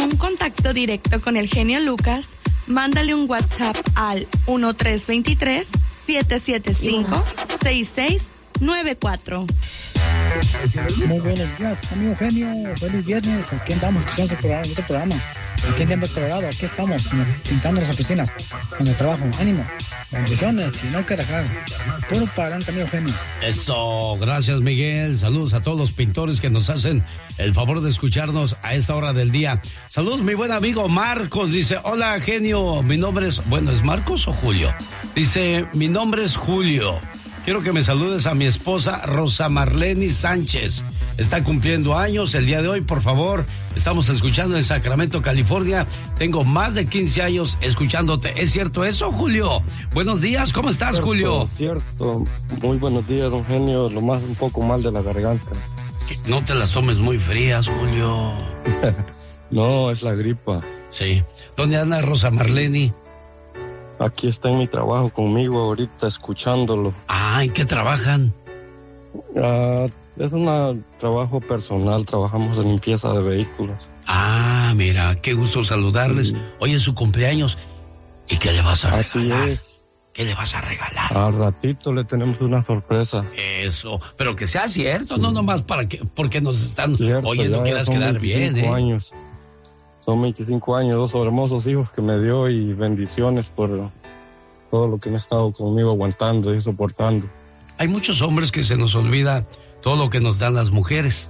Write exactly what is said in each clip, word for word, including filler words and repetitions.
un contacto directo con el genio Lucas, mándale un WhatsApp al uno tres dos tres, siete siete cinco, seis seis nueve cuatro. Muy buenos días, amigo genio. Feliz viernes. Aquí andamos escuchando este programa, este programa. Aquí en Denver, Colorado. Aquí estamos pintando las oficinas con el trabajo. Ánimo. Bendiciones y no hay que dejar. Puro para adelante, amigo genio. Eso, gracias, Miguel. Saludos a todos los pintores que nos hacen el favor de escucharnos a esta hora del día. Saludos, mi buen amigo Marcos. Dice, hola, genio. Mi nombre es... Bueno, ¿es Marcos o Julio? Dice, mi nombre es Julio. Quiero que me saludes a mi esposa Rosa Marleni Sánchez. Está cumpliendo años el día de hoy, por favor. Estamos escuchando en Sacramento, California. Tengo más de quince años escuchándote. ¿Es cierto eso, Julio? Buenos días, ¿cómo estás, cierto, Julio? Cierto, muy buenos días, don Genio. Lo más un poco mal de la garganta. No te las tomes muy frías, Julio. No, es la gripa. Sí. ¿Dónde anda Rosa Marleni? Aquí está en mi trabajo conmigo ahorita, escuchándolo. Ah, ¿en qué trabajan? Uh, es un trabajo personal, trabajamos en limpieza de vehículos. Ah, mira, qué gusto saludarles. Sí. Hoy es su cumpleaños. ¿Y qué le vas a Así regalar? Así es. ¿Qué le vas a regalar? Al ratito le tenemos una sorpresa. Eso, pero que sea cierto, sí. No nomás para que, porque nos están cierto, oyendo, quieras quedar bien, ¿eh? años. Son veinticinco años, dos hermosos hijos que me dio y bendiciones por todo lo que han estado conmigo aguantando y soportando. Hay muchos hombres que se nos olvida todo lo que nos dan las mujeres.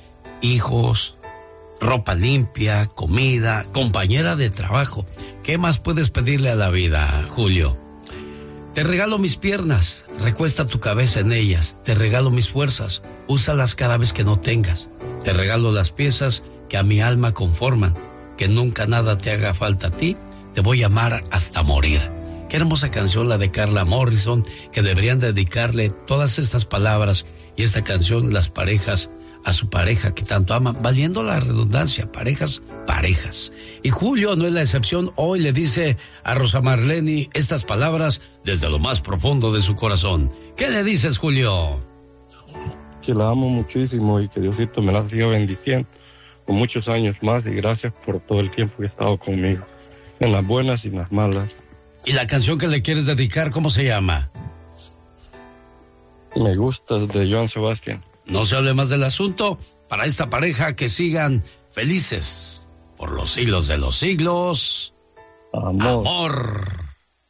Hijos, ropa limpia, comida, compañera de trabajo. ¿Qué más puedes pedirle a la vida, Julio? Te regalo mis piernas, recuesta tu cabeza en ellas. Te regalo mis fuerzas, úsalas cada vez que no tengas. Te regalo las piezas que a mi alma conforman. Que nunca nada te haga falta a ti, te voy a amar hasta morir. Qué hermosa canción la de Carla Morrison, que deberían dedicarle todas estas palabras y esta canción las parejas a su pareja que tanto aman, valiendo la redundancia, parejas, parejas. Y Julio no es la excepción, hoy le dice a Rosa Marleni estas palabras desde lo más profundo de su corazón. ¿Qué le dices, Julio? Que la amo muchísimo y que Diosito me la siga bendiciendo por muchos años más y gracias por todo el tiempo que ha estado conmigo, en las buenas y en las malas. ¿Y la canción que le quieres dedicar, cómo se llama? Me gusta, de Joan Sebastián. No se hable más del asunto, para esta pareja que sigan felices por los siglos de los siglos. Amor. Amor.